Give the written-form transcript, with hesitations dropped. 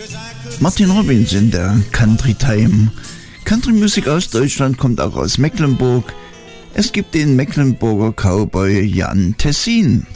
Martin Robbins in der Country Time. Country-Musik aus Deutschland kommt auch aus Mecklenburg. Es gibt den Mecklenburger Cowboy Jan Tessin.